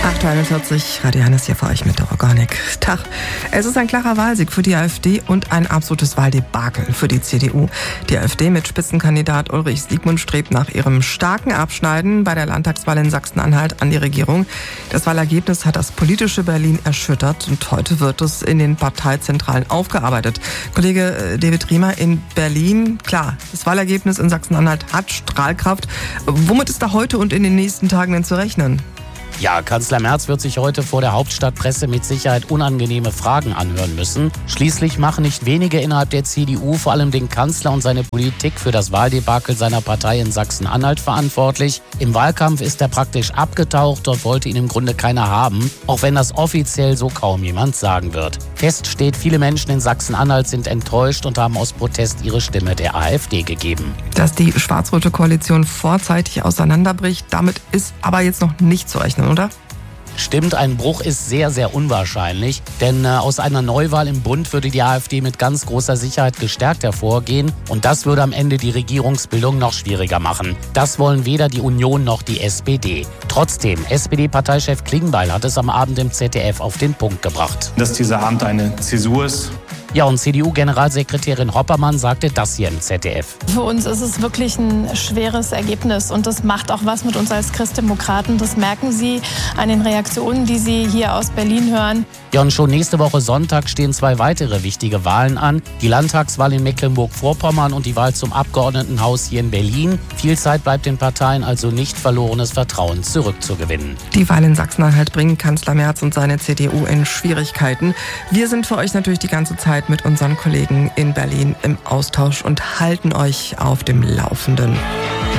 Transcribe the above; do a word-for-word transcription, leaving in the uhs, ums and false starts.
acht Uhr einundvierzig, Radio Hannes hier für euch mit der Organic. Tag. Es ist ein klarer Wahlsieg für die AfD und ein absolutes Wahldebakel für die C D U. Die AfD mit Spitzenkandidat Ulrich Siegmund strebt nach ihrem starken Abschneiden bei der Landtagswahl in Sachsen-Anhalt an die Regierung. Das Wahlergebnis hat das politische Berlin erschüttert und heute wird es in den Parteizentralen aufgearbeitet. Kollege David Riemer in Berlin, klar, das Wahlergebnis in Sachsen-Anhalt hat Strahlkraft. Womit ist da heute und in den nächsten Tagen denn zu rechnen? Ja, Kanzler Merz wird sich heute vor der Hauptstadtpresse mit Sicherheit unangenehme Fragen anhören müssen. Schließlich machen nicht wenige innerhalb der C D U vor allem den Kanzler und seine Politik für das Wahldebakel seiner Partei in Sachsen-Anhalt verantwortlich. Im Wahlkampf ist er praktisch abgetaucht, dort wollte ihn im Grunde keiner haben, auch wenn das offiziell so kaum jemand sagen wird. Fest steht, viele Menschen in Sachsen-Anhalt sind enttäuscht und haben aus Protest ihre Stimme der AfD gegeben. Dass die schwarz-rote Koalition vorzeitig auseinanderbricht, damit ist aber jetzt noch nicht zu rechnen, oder? Stimmt, ein Bruch ist sehr, sehr unwahrscheinlich, denn äh, aus einer Neuwahl im Bund würde die AfD mit ganz großer Sicherheit gestärkt hervorgehen und das würde am Ende die Regierungsbildung noch schwieriger machen. Das wollen weder die Union noch die S P D. Trotzdem, S P D-Parteichef Klingbeil hat es am Abend im Z D F auf den Punkt gebracht. Dass dieser Abend eine Zäsur ist. Ja, und C D U-Generalsekretärin Hoppermann sagte das hier im Z D F. Für uns ist es wirklich ein schweres Ergebnis und das macht auch was mit uns als Christdemokraten. Das merken Sie an den Reaktionen, die Sie hier aus Berlin hören. Ja, und schon nächste Woche Sonntag stehen zwei weitere wichtige Wahlen an. Die Landtagswahl in Mecklenburg-Vorpommern und die Wahl zum Abgeordnetenhaus hier in Berlin. Viel Zeit bleibt den Parteien also nicht, verlorenes Vertrauen zurückzugewinnen. Die Wahl in Sachsen-Anhalt bringen Kanzler Merz und seine C D U in Schwierigkeiten. Wir sind für euch natürlich die ganze Zeit mit unseren Kollegen in Berlin im Austausch und halten euch auf dem Laufenden.